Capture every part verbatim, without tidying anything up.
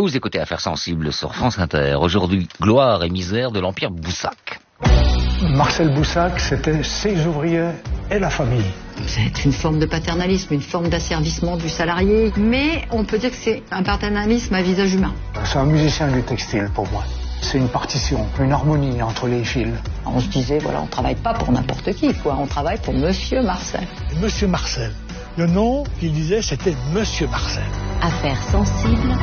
Vous écoutez Affaires sensibles sur France Inter. Aujourd'hui, gloire et misère de l'Empire Boussac. Marcel Boussac, c'était ses ouvriers et la famille. C'est une forme de paternalisme, une forme d'asservissement du salarié. Mais on peut dire que c'est un paternalisme à visage humain. C'est un musicien du textile pour moi. C'est une partition, une harmonie entre les fils. On se disait, voilà, on travaille pas pour n'importe qui, quoi. On travaille pour Monsieur Marcel. Monsieur Marcel. Le nom qu'il disait, c'était Monsieur Marcel. Affaires sensibles.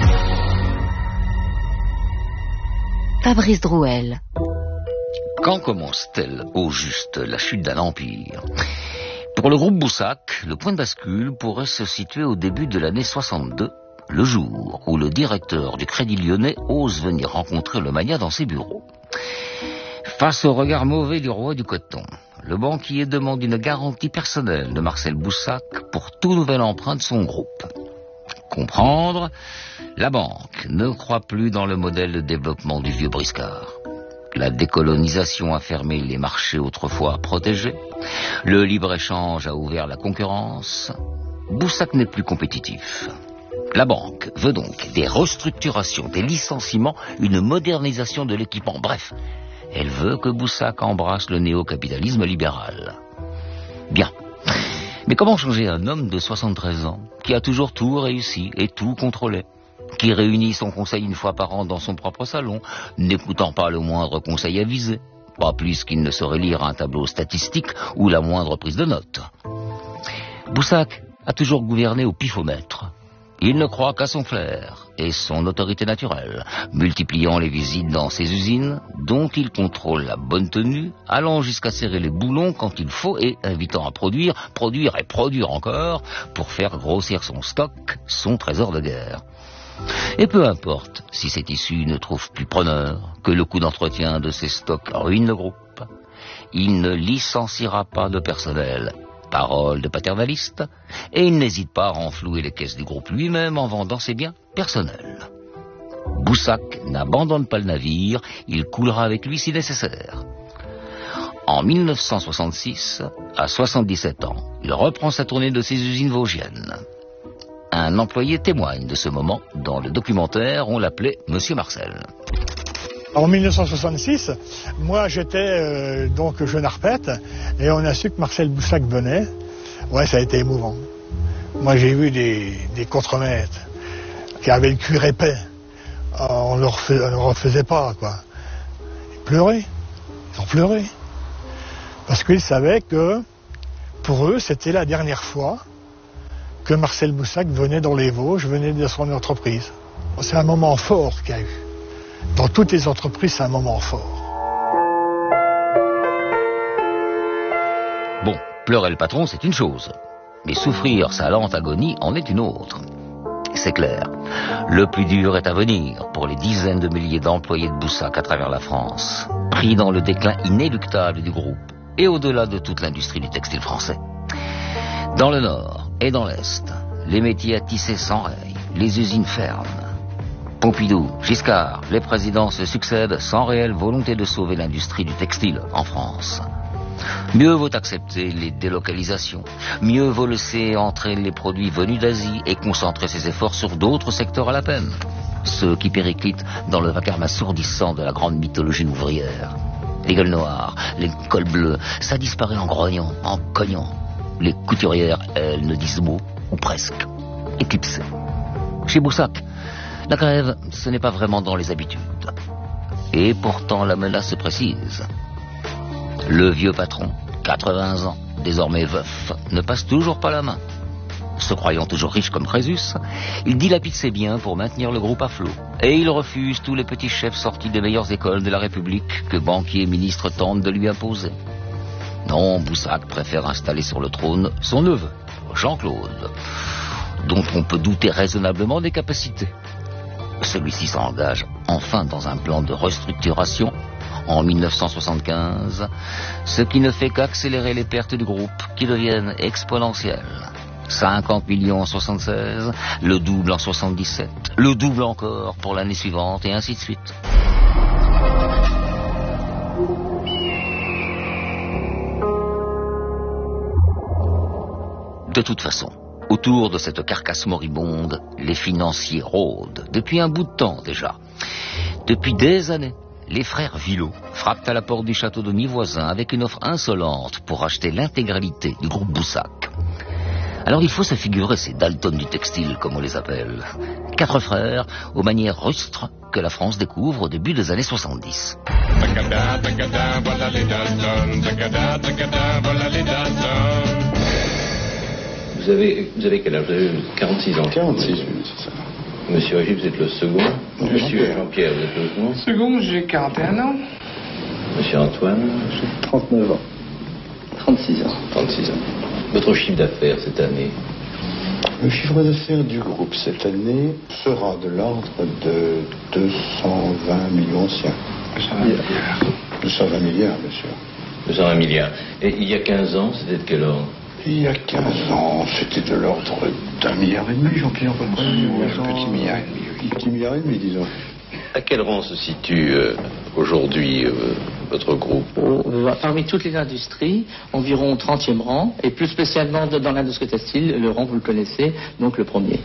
Fabrice Drouel. Quand commence-t-elle au juste la chute d'un empire ? Pour le groupe Boussac, le point de bascule pourrait se situer au début de l'année soixante-deux, le jour où le directeur du Crédit Lyonnais ose venir rencontrer le magnat dans ses bureaux. Face au regard mauvais du roi du coton, le banquier demande une garantie personnelle de Marcel Boussac pour tout nouvel emprunt de son groupe. Comprendre, la banque ne croit plus dans le modèle de développement du vieux briscard. La décolonisation a fermé les marchés autrefois protégés. Le libre-échange a ouvert la concurrence. Boussac n'est plus compétitif. La banque veut donc des restructurations, des licenciements, une modernisation de l'équipement. Bref, elle veut que Boussac embrasse le néo-capitalisme libéral. Bien. Mais comment changer un homme de soixante-treize ans, qui a toujours tout réussi et tout contrôlé, qui réunit son conseil une fois par an dans son propre salon, n'écoutant pas le moindre conseil avisé, pas plus qu'il ne saurait lire un tableau statistique ou la moindre prise de notes. Boussac a toujours gouverné au pifomètre. Il ne croit qu'à son flair et son autorité naturelle, multipliant les visites dans ses usines, dont il contrôle la bonne tenue, allant jusqu'à serrer les boulons quand il faut et invitant à produire, produire et produire encore pour faire grossir son stock, son trésor de guerre. Et peu importe si cet issue ne trouve plus preneur, que le coût d'entretien de ses stocks ruine le groupe, il ne licenciera pas de personnel. Parole de paternaliste, et il n'hésite pas à renflouer les caisses du groupe lui-même en vendant ses biens personnels. Boussac n'abandonne pas le navire, il coulera avec lui si nécessaire. En mille neuf cent soixante-six, à soixante-dix-sept ans, il reprend sa tournée de ses usines vosgiennes. Un employé témoigne de ce moment. Dans le documentaire, on l'appelait Monsieur Marcel. En mille neuf cent soixante-six, moi j'étais euh, donc jeune arpète et on a su que Marcel Boussac venait. Ouais, ça a été émouvant. Moi j'ai vu des, des contremaîtres qui avaient le cuir épais. On ne le refaisait pas, quoi. Ils pleuraient. Ils ont pleuré. Parce qu'ils savaient que pour eux c'était la dernière fois que Marcel Boussac venait dans les Vosges, venait de son entreprise. C'est un moment fort qu'il y a eu. Dans toutes les entreprises, c'est un moment fort. Bon, pleurer le patron, c'est une chose. Mais souffrir sa lente agonie en est une autre. C'est clair, le plus dur est à venir pour les dizaines de milliers d'employés de Boussac à travers la France, pris dans le déclin inéluctable du groupe et au-delà de toute l'industrie du textile français. Dans le Nord et dans l'Est, les métiers à tisser s'enrayent, les usines ferment. Pompidou, Giscard, les présidents se succèdent sans réelle volonté de sauver l'industrie du textile en France. Mieux vaut accepter les délocalisations, mieux vaut laisser entrer les produits venus d'Asie et concentrer ses efforts sur d'autres secteurs à la peine. Ceux qui périclitent dans le vacarme assourdissant de la grande mythologie ouvrière. Les gueules noires, les cols bleus, ça disparaît en grognant, en cognant. Les couturières, elles, ne disent mot, ou presque, éclipsées. Chez Boussac, la grève, ce n'est pas vraiment dans les habitudes. Et pourtant, la menace se précise. Le vieux patron, quatre-vingts ans, désormais veuf, ne passe toujours pas la main. Se croyant toujours riche comme Crésus, il dilapide ses biens pour maintenir le groupe à flot. Et il refuse tous les petits chefs sortis des meilleures écoles de la République que banquiers et ministres tentent de lui imposer. Non, Boussac préfère installer sur le trône son neveu, Jean-Claude, dont on peut douter raisonnablement des capacités. Celui-ci s'engage enfin dans un plan de restructuration en mille neuf cent soixante-quinze, ce qui ne fait qu'accélérer les pertes du groupe qui deviennent exponentielles. cinquante millions en soixante-seize, le double en soixante-dix-sept, le double encore pour l'année suivante et ainsi de suite. De toute façon, Autour de cette carcasse moribonde, les financiers rôdent, depuis un bout de temps déjà. Depuis des années, les frères Villot frappent à la porte du château de mi-voisin avec une offre insolente pour acheter l'intégralité du groupe Boussac. Alors il faut se figurer ces Dalton du textile, comme on les appelle. Quatre frères, aux manières rustres, que la France découvre au début des années soixante-dix. Vous avez, vous avez quel âge? Vous avez quarante-six ans. quarante-six, oui, c'est ça. Monsieur Agib, vous êtes le second. Non, Monsieur Jean-Pierre. Jean-Pierre, vous êtes le second. Second, j'ai quarante et un ans. Monsieur Antoine, J'ai trente-neuf ans. trente-six ans. trente-six ans. Votre chiffre d'affaires cette année? Le chiffre d'affaires du groupe cette année sera de l'ordre de deux cent vingt millions siens. deux cent vingt milliards, bien sûr. deux cent vingt milliards. Et il y a quinze ans, c'était de quel ordre? Il y a quinze ans, c'était de l'ordre d'un milliard et demi, Jean-Pierre, à peu près. Oui, un petit milliard et demi, oui. Un petit milliard et demi, disons. À quel rang se situe euh, aujourd'hui euh, votre groupe? Parmi toutes les industries, environ au trentième rang, et plus spécialement dans l'industrie textile, le rang, vous le connaissez, donc le premier.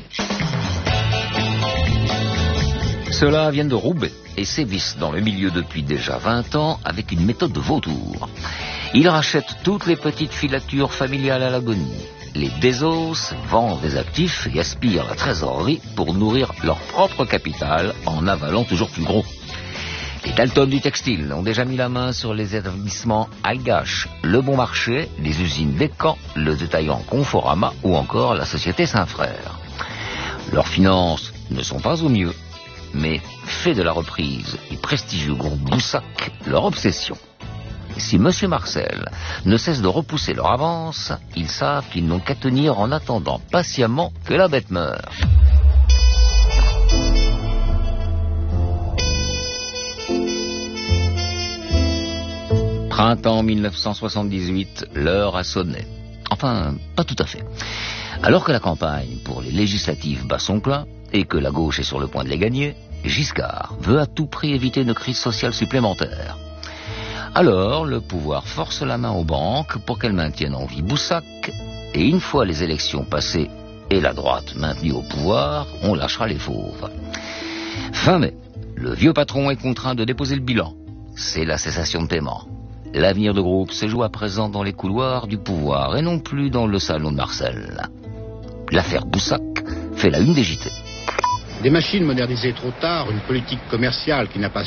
Ceux-là viennent de Roubaix et sévissent dans le milieu depuis déjà vingt ans avec une méthode de vautour. Ils rachètent toutes les petites filatures familiales à l'agonie, les désossent, vendent des actifs et aspirent la trésorerie pour nourrir leur propre capital en avalant toujours plus gros. Les Dalton du textile ont déjà mis la main sur les établissements Algache, Le Bon Marché, les usines Descamps, le détaillant Conforama ou encore la société Saint-Frère. Leurs finances ne sont pas au mieux, mais fait de la reprise du prestigieux groupe Boussac leur obsession. Si Monsieur Marcel ne cesse de repousser leur avance, ils savent qu'ils n'ont qu'à tenir en attendant patiemment que la bête meure. Printemps mille neuf cent soixante-dix-huit, l'heure a sonné. Enfin, pas tout à fait. Alors que la campagne pour les législatives bat son plein et que la gauche est sur le point de les gagner, Giscard veut à tout prix éviter une crise sociale supplémentaire. Alors, le pouvoir force la main aux banques pour qu'elles maintiennent en vie Boussac, et une fois les élections passées et la droite maintenue au pouvoir, on lâchera les fauves. Fin mai, le vieux patron est contraint de déposer le bilan. C'est la cessation de paiement. L'avenir de groupe se joue à présent dans les couloirs du pouvoir et non plus dans le salon de Marcel. L'affaire Boussac fait la une des J T. Des machines modernisées trop tard, une politique commerciale qui n'a pas